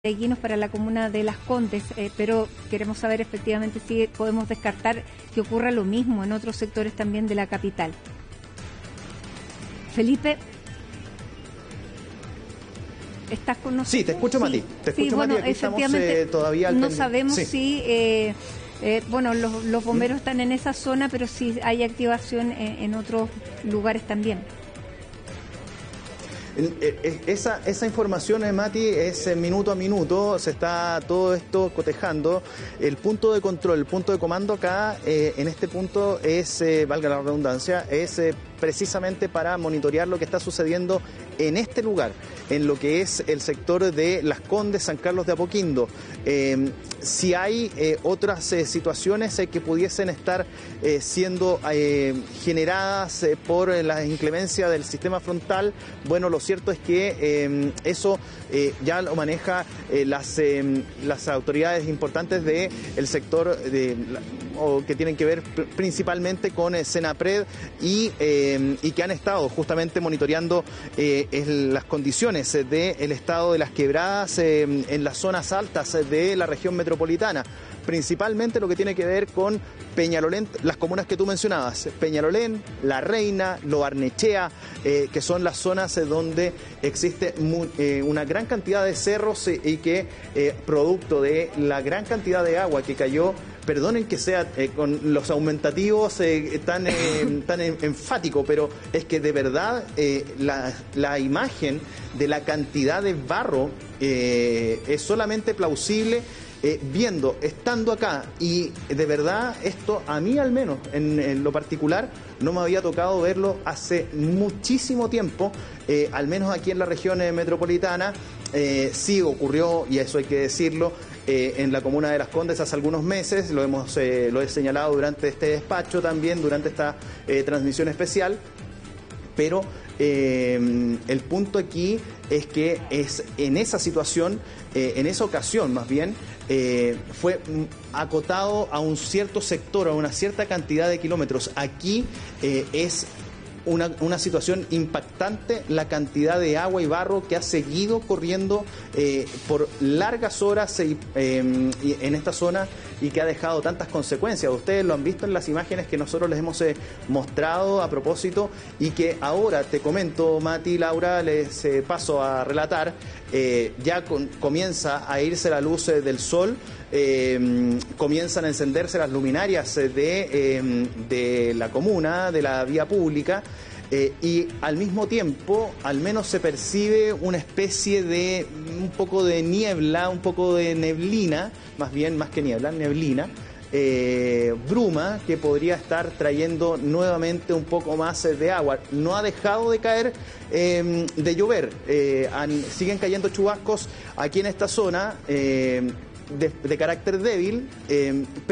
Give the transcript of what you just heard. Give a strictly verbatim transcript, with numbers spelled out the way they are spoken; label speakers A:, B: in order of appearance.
A: Peregrinos para la comuna de Las Condes, eh, pero queremos saber efectivamente si podemos descartar que ocurra lo mismo en otros sectores también de la capital. Felipe, ¿estás con nosotros?
B: Sí, te escucho,
A: sí.
B: Mati. Te escucho,
A: sí, bueno,
B: Mati. Aquí
A: efectivamente,
B: estamos, eh, todavía
A: no
B: al
A: sabemos
B: sí.
A: si, eh, eh, bueno, los, los bomberos ¿Mm? están en esa zona, pero sí hay activación en, en otros lugares también.
B: Esa, esa información, Mati, es minuto a minuto, se está todo esto cotejando. El punto de control, el punto de comando acá, eh, en este punto es, eh, valga la redundancia, es eh, precisamente para monitorear lo que está sucediendo en este lugar, en lo que es el sector de Las Condes, San Carlos de Apoquindo. Eh, si hay eh, otras eh, situaciones eh, que pudiesen estar eh, siendo eh, generadas eh, por la inclemencia del sistema frontal, bueno, lo cierto es que eh, eso eh, ya lo maneja eh, las, eh, las autoridades importantes del sector de, o que tienen que ver principalmente con eh, Senapred y, eh, y que han estado justamente monitoreando eh, el, las condiciones del estado de las quebradas eh, en las zonas altas de la región metropolitana. Principalmente lo que tiene que ver con Peñalolén, las comunas que tú mencionabas, Peñalolén, La Reina, Lo Barnechea, eh, que son las zonas eh, donde existe muy, eh, una gran cantidad de cerros eh, y que eh, producto de la gran cantidad de agua que cayó, perdonen que sea eh, con los aumentativos eh, tan, eh, tan enfático, pero es que de verdad eh, la, la imagen de la cantidad de barro eh, es solamente plausible eh, viendo, estando acá, y de verdad esto a mí al menos en, en lo particular no me había tocado verlo hace muchísimo tiempo, eh, al menos aquí en la región eh, metropolitana. Eh, sí ocurrió, y eso hay que decirlo, eh, en la comuna de Las Condes hace algunos meses, lo hemos eh, lo he señalado durante este despacho también, durante esta eh, transmisión especial, pero eh, el punto aquí es que es en esa situación, eh, en esa ocasión más bien, eh, fue acotado a un cierto sector, a una cierta cantidad de kilómetros. Aquí eh, es Una, una situación impactante la cantidad de agua y barro que ha seguido corriendo eh, por largas horas eh, eh, en esta zona y que ha dejado tantas consecuencias. Ustedes lo han visto en las imágenes que nosotros les hemos eh, mostrado a propósito, y que ahora te comento, Mati, Laura, les eh, paso a relatar. Eh, ya con, comienza a irse la luz eh, del sol, eh, comienzan a encenderse las luminarias eh, de, eh, de la comuna, de la vía pública, eh, y al mismo tiempo al menos se percibe una especie de un poco de niebla, un poco de neblina, más bien, más que niebla, neblina, Eh, bruma que podría estar trayendo nuevamente un poco más de agua. No ha dejado de caer, eh, de llover, eh, han, siguen cayendo chubascos aquí en esta zona eh, de, de carácter débil, eh,